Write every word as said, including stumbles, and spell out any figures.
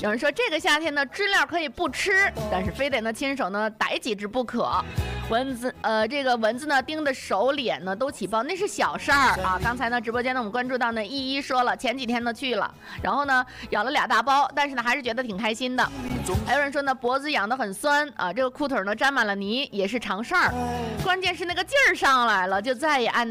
有人说这个夏天呢，知了可以不吃，但是非得呢亲手呢逮几只不可。蚊子，呃，这个蚊子呢叮的手脸呢都起包，那是小事儿啊。刚才呢直播间呢我们关注到呢依依说了，前几天呢去了，然后呢咬了俩大包，但是呢还是觉得挺开心的。还有人说呢脖子痒得很酸啊，这个裤腿呢沾满了泥也是常事儿，关键是那个劲儿上来了，就再也按